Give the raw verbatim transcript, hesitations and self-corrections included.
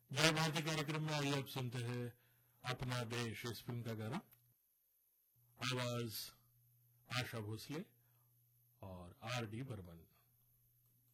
जय भारती कार्यक्रम में आइए अब सुनते हैं अपना देश इस फिल्म का गाना। आवाज आशा भोसले और आर डी बर्मन।